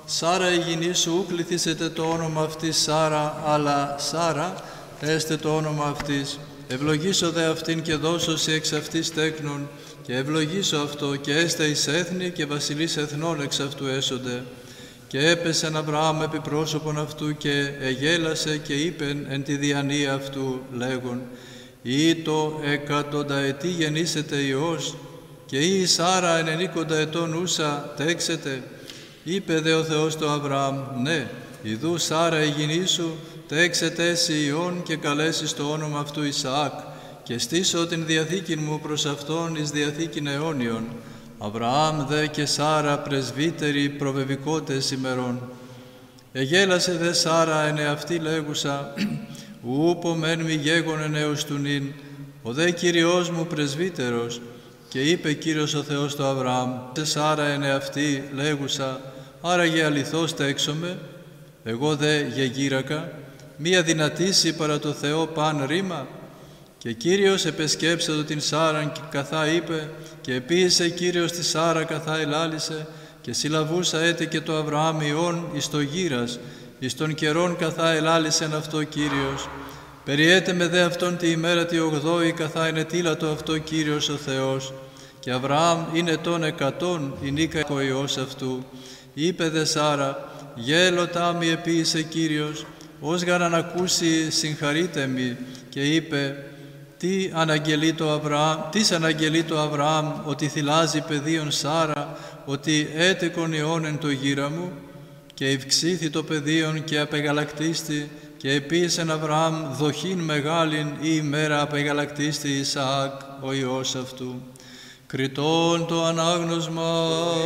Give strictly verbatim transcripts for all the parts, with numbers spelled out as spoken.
Σάρα η γυνή σου ου κληθήσετε το όνομα αυτής Σάρα, αλλά Σάρα έστε το όνομα αυτής. Ευλογήσω δε αυτήν και δώσωση εξ αυτής τέκνων, και ευλογήσω αυτό και έστε εις έθνη και βασιλείς εθνών εξ αυτού έσονται. Και έπεσεν Αβραάμ επί πρόσωπον αυτού και εγέλασε και είπεν εν τη διανία αυτού λέγον, «Ή το εκατονταετή γεννήσετε Υιός, και ή η Σάρα ενενήκοντα ετών ούσα τέξετε». Είπε δε ο Θεός το Αβραάμ, «Ναι, ιδού Σάρα η γυνή σου τέξετε εσύ Υιόν και καλέσεις το όνομα αυτού Ισαάκ, και στήσω την διαθήκη μου προς αυτόν εις διαθήκην αιώνιον». Αβραάμ δε και Σάρα πρεσβύτεροι προβεβικότες ημερών. Εγέλασε δε Σάρα εν εαυτή λέγουσα, «Ούπο μεν μη γέγονεν έως του νυν, ο δε Κύριός μου πρεσβύτερος». Και είπε Κύριος ο Θεός το Αβραάμ, «Σε Σάρα εν εαυτή λέγουσα, άραγε αληθώς τέξομαι, εγώ δε γεγύρακα, μη αδυνατήσει παρά το Θεό παν ρήμα». Και Κύριος επεσκέψατο την Σάραν και καθά είπε, και επίησε Κύριος τη Σάρα καθά ελάλησε, και συλλαβούσα έτε και το Αβραάμ Υιόν εις το γύρας, εις των καιρών καθά ελάλησεν αυτό Κύριος. Περιέτε με δε αυτόν τη ημέρα τη ογδόη καθά ενετήλατο αυτό Κύριος ο Θεός. Και Αβραάμ είναι των εκατόν η νίκα ο Υιός αυτού. Είπε δε Σάρα, «Γέλωτα μη επίησε Κύριος, ως γαρ να ακούσει συγχαρείτε μη». Και είπε, «Τι αναγγελεί το Αβραάμ, τις αναγγελεί το Αβραάμ, ότι θυλάζει παιδίον Σάρα, ότι έτεκον Υιόν εν το γύρα μου». Και ευξήθη το παιδίον και απεγαλακτίστη, και επίησεν Αβραάμ δοχήν μεγάλην η ημέρα απεγαλακτίστη Ισαάκ ο Υιός αυτού. Κριτών το ανάγνωσμα.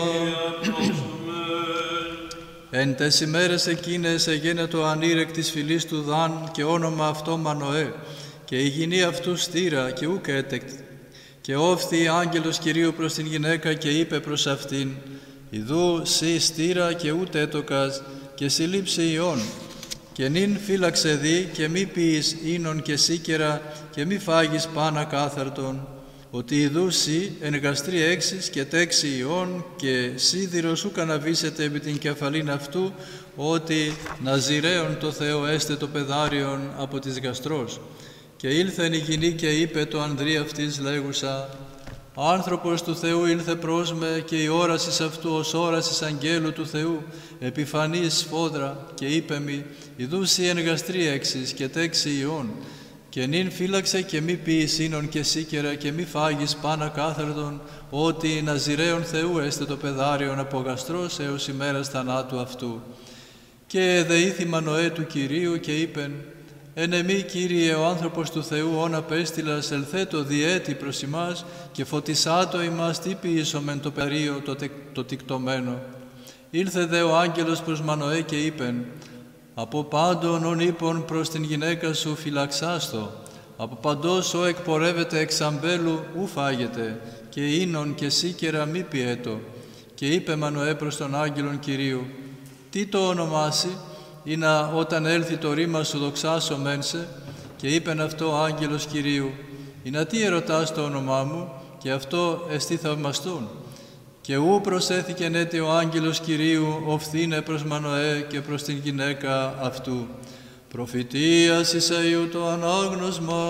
Εν τες ημέρες εκείνες εγένετο ανήρεκ της φυλής του Δάν και όνομα αυτό Μανοέ, και η γυνή αυτού στήρα και ούκ έτεκτη. Και όφθη άγγελος Κυρίου προς την γυναίκα και είπε προς αυτήν, «Ιδού σύ στήρα και ούτε έτοκας, και συλλήψε Υιόν, και νυν φύλαξε δι και μη πίεις ίνον και σίκερα και μη φάγεις πάνα κάθαρτον, ότι ιδού σύ εν γαστρή έξις και τέξι Υιόν, και σίδηρος ούκ αναβήσεται επί την κεφαλήν αυτού, ότι ναζιραίον το Θεό έστε το πεδάριον από της γαστρός». Και ήλθεν η γυνή και είπε το ανδρή αυτής λέγουσα, «Άνθρωπος του Θεού ήλθε προς με, και η όρασης αυτού ως όρασης αγγέλου του Θεού, επιφανής σφόδρα, και είπε μη, ιδού σύ εν γαστρή έξις και τέξι Υιόν, και νυν φύλαξε και μη πίεις ίνον και σίκερα και μη φάγεις πάνα κάθαρτον, ότι ναζιραίον Θεού έστε το πεδάριον από γαστρός έως ημέρας θανάτου αυτού». Και δεήθη Μανοέ του Κυρίου και είπεν, «Εν εμή, Κύριε, ο άνθρωπος του Θεού, όν απέστειλας, ελθέτω διέτη προς ημάς, και φωτισάτο ημάς τι ποιήσομεν το περίο το, τε, το τικτωμένο». Ήλθε δε ο άγγελος προς Μανοέ και είπεν, «Από πάντων ον είπων προς την γυναίκα σου φυλαξάστο, από παντός ο εκπορεύεται εξ αμπέλου ου φάγεται, και ίνον και σίκερα μη πιέτο». Και είπε Μανοέ προς τον άγγελον Κυρίου, «Τι το ονομάσει, ή να όταν έλθει το ρήμα σου δοξάσω μένσε». Και είπεν αυτό ο άγγελος Κυρίου, «Ή να τι ερωτάς το όνομά μου, και αυτό εστί θαυμαστούν». Και ου προσέθηκεν έτη ο άγγελος Κυρίου οφθήνε προς Μανοέ και προς την γυναίκα αυτού. Προφητείας Ισαΐου το ανάγνωσμα.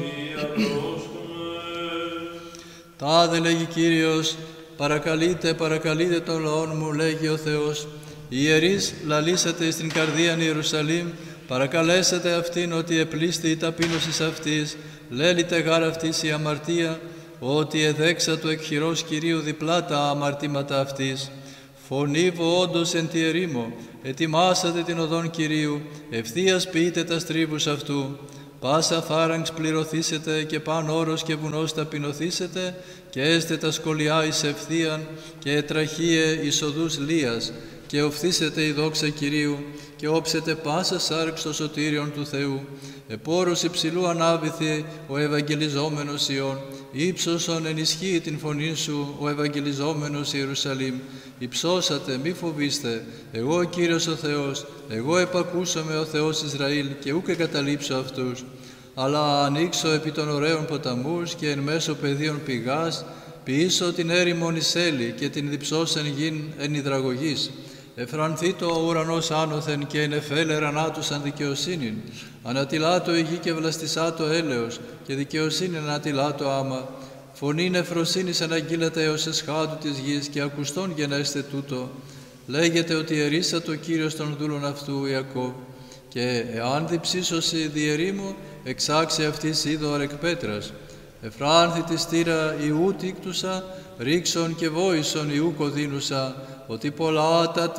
Τάδε λέγει Κύριος, παρακαλείτε, παρακαλείτε τον λαόν μου, λέγει ο Θεός. Οι ιερείς λαλήσατε στην καρδίαν Ιερουσαλήμ, παρακαλέσατε αυτήν ότι επλήστη η ταπείνωσης αυτής, λέλειτε γάρ αυτής η αμαρτία, ότι εδέξα του εκ χειρός Κυρίου διπλά τα αμαρτήματα αυτής. Φωνήβω όντως εν τη ερήμο, ετοιμάσατε την οδόν Κυρίου, ευθείας ποιείτε τα στρίβους αυτού. Πάσα φάραγγς πληρωθήσετε και παν όρος και βουνός ταπεινωθήσετε, και έστε τα σκολιά εις ευθείαν και ετραχίε εις οδούς λίας, και οφθήσετε η δόξα Κυρίου, και όψετε πάσα σάρξ το σωτήριον του Θεού. Επόρος υψηλού ανάβηθη ο Ευαγγελιζόμενος Υιών, ύψωσον ενισχύει την φωνή σου ο Ευαγγελιζόμενος Ιερουσαλήμ. Υψώσατε, μη φοβήστε, εγώ ο Κύριος ο Θεός, εγώ επακούσομαι ο Θεός Ισραήλ, και ούκ εγκαταλείψω αυτούς. Αλλά ανοίξω επί των ωραίων ποταμούς και εν μέσω πεδίων πηγάς, ποιήσω την έρημον εις έλη και την διψώσεν γην εν υδραγωγής. Εφρανθεί το ο ουρανός άνωθεν και ενεφέλεραν άτουσαν δικαιοσύνην. Ανατιλάτω η γη και βλαστησάτο έλεος και δικαιοσύνη ανατιλάτω άμα. Φωνή νεφροσύνης αναγγείλεται έως εσχάτου της γης και ακουστών γενέστε τούτο. Λέγεται ότι ερίσατο ο Κύριος των δούλων αυτού Ιακώβ. Και εάν διψήσωση διερήμου, εξάξει αυτής είδωρ εκ πέτρας. Εφράνθη τη στήρα ιού τίκτουσα, ρίξον και βόησον ιού κοδίνουσα, ότι πολλά τα